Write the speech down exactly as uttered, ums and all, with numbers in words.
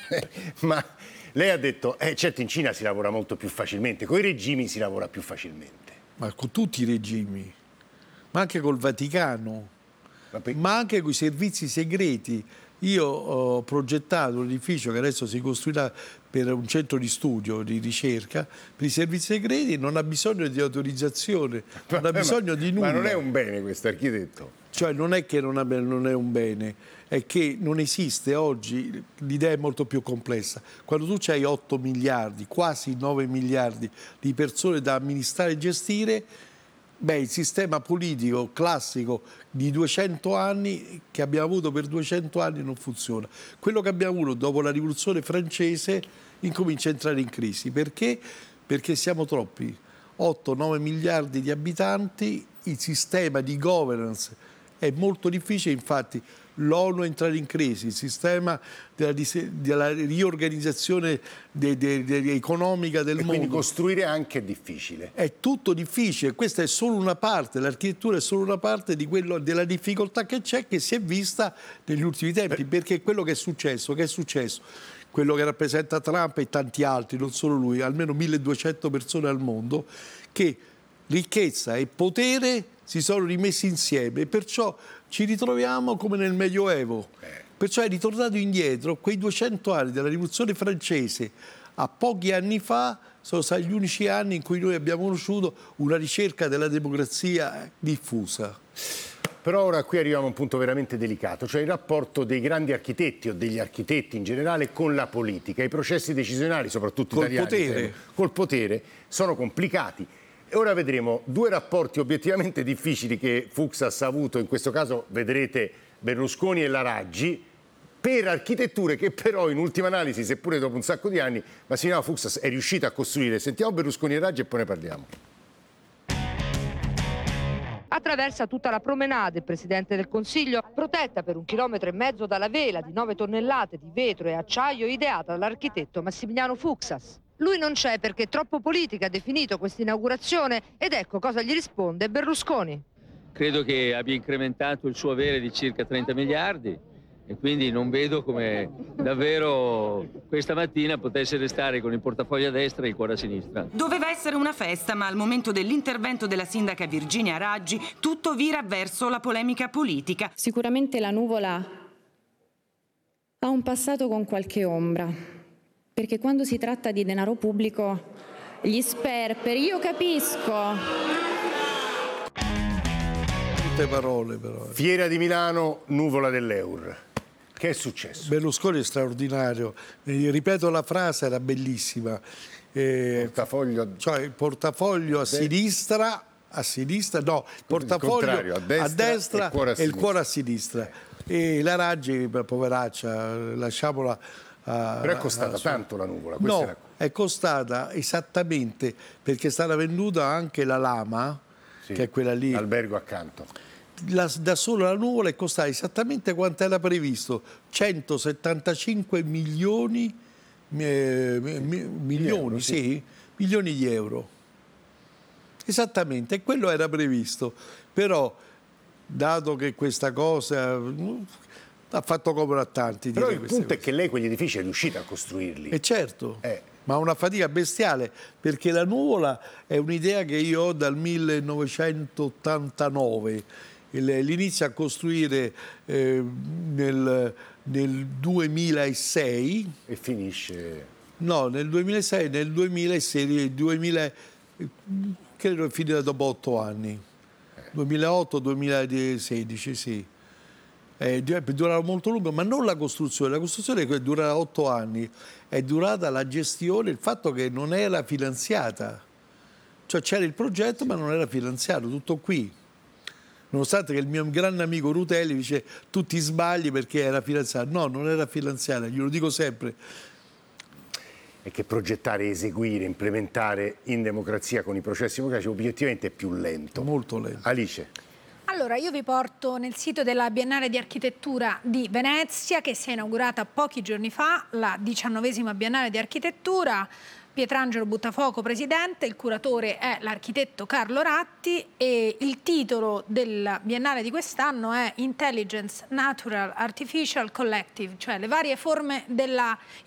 Ma lei ha detto, eh, certo in Cina si lavora molto più facilmente, con i regimi si lavora più facilmente. Ma con tutti i regimi, ma anche col Vaticano, Ma, per... ma anche con i servizi segreti. Io ho progettato un edificio che adesso si costruirà per un centro di studio, di ricerca, per i servizi segreti, non ha bisogno di autorizzazione, non ha bisogno di nulla. Ma non è un bene questo, architetto? Cioè non è che non, ha, non è un bene, è che non esiste oggi, l'idea è molto più complessa. Quando tu hai otto miliardi, quasi nove miliardi di persone da amministrare e gestire, beh, il sistema politico classico di duecento anni, che abbiamo avuto per duecento anni, non funziona. Quello che abbiamo avuto dopo la rivoluzione francese incomincia a entrare in crisi. Perché? Perché siamo troppi. otto nove miliardi di abitanti, il sistema di governance è molto difficile, infatti l'ONU è entrata in crisi, il sistema della, della riorganizzazione de, de, de, economica del e mondo. Quindi costruire anche è difficile. È tutto difficile, questa è solo una parte, l'architettura è solo una parte di quello, della difficoltà che c'è, che si è vista negli ultimi tempi, perché quello che è successo, che è successo, quello che rappresenta Trump e tanti altri, non solo lui, almeno milleduecento persone al mondo, che ricchezza e potere si sono rimessi insieme e perciò ci ritroviamo come nel Medioevo. Perciò è ritornato indietro quei duecento anni della rivoluzione francese. A pochi anni fa sono stati gli unici anni in cui noi abbiamo conosciuto una ricerca della democrazia diffusa. Però ora qui arriviamo a un punto veramente delicato, cioè il rapporto dei grandi architetti o degli architetti in generale con la politica. I processi decisionali, soprattutto col italiani, potere. col potere, sono complicati. E ora vedremo due rapporti obiettivamente difficili che Fuksas ha avuto, in questo caso vedrete Berlusconi e la Raggi, per architetture che però in ultima analisi, seppure dopo un sacco di anni, Massimiliano Fuksas è riuscito a costruire. Sentiamo Berlusconi e Raggi e poi ne parliamo. Attraversa tutta la promenade il Presidente del Consiglio, protetta per un chilometro e mezzo dalla vela di nove tonnellate di vetro e acciaio ideata dall'architetto Massimiliano Fuksas. Lui non c'è perché troppo politica ha definito questa inaugurazione ed ecco cosa gli risponde Berlusconi. Credo che abbia incrementato il suo avere di circa trenta miliardi e quindi non vedo come davvero questa mattina potesse restare con il portafoglio a destra e il cuore a sinistra. Doveva essere una festa, ma al momento dell'intervento della sindaca Virginia Raggi tutto vira verso la polemica politica. Sicuramente la nuvola ha un passato con qualche ombra. Perché quando si tratta di denaro pubblico, gli sperperi, io capisco. Tutte parole però. Fiera di Milano, nuvola dell'Eur. Che è successo? Berlusconi è straordinario. Ripeto la frase, era bellissima. Eh, portafoglio... Cioè il portafoglio a sinistra, a sinistra, no, il portafoglio a destra, a destra e, cuore a e il cuore a sinistra. E la Raggi, poveraccia, lasciamola... Però è costata uh, tanto la nuvola? No, era... è costata esattamente perché è stata venduta anche la Lama, sì, che è quella lì. L'albergo accanto. La, da solo la nuvola è costata esattamente quanto era previsto, centosettantacinque milioni, eh, mi, milioni, euro, sì. Sì, milioni di euro. Esattamente, e quello era previsto. Però, dato che questa cosa... ha fatto comodo a tanti. Però il punto cose. è che lei quegli edifici è riuscita a costruirli. E certo, eh. ma una fatica bestiale, perché la nuvola è un'idea che io ho dal millenovecentottantanove. L'inizio a costruire eh, nel, nel duemilasei. E finisce? No, nel duemilasei, nel duemilasei, duemila, credo è finita dopo otto anni. Eh. duemilaotto duemilasedici, sì. Eh, durava molto lungo, ma non la costruzione, la costruzione dura otto anni, è durata la gestione, il fatto che non era finanziata, cioè c'era il progetto ma non era finanziato, tutto qui. Nonostante che il mio grande amico Rutelli dice tu ti sbagli perché era finanziato, no, non era finanziata, glielo dico sempre. È che progettare, eseguire, implementare in democrazia con i processi democratici obiettivamente è più lento. Molto lento. Alice. Allora, io vi porto nel sito della Biennale di Architettura di Venezia, che si è inaugurata pochi giorni fa, la diciannovesima Biennale di Architettura. Pietrangelo Buttafuoco, presidente, il curatore è l'architetto Carlo Ratti e il titolo della Biennale di quest'anno è Intelligence Natural Artificial Collective, cioè le varie forme della